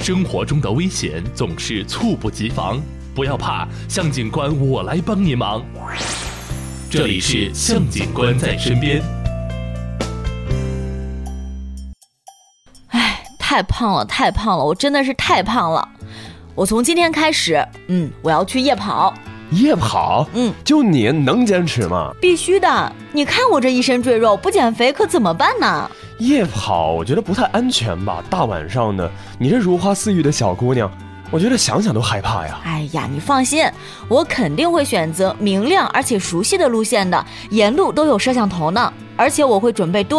生活中的危险总是猝不及防，不要怕，向警官我来帮您忙。这里是向警官在身边。 太胖了，我真的是太胖了。我从今天开始，我要去夜跑。 夜跑？就你能坚持吗？ 必须的，你看我这一身赘肉，不减肥可怎么办呢？ 夜跑我觉得不太安全吧，大晚上的，你这如花似玉的小姑娘，我觉得想想都害怕呀。 哎呀，你放心，我肯定会选择明亮而且熟悉的路线的，沿路都有摄像头呢，而且我会准备多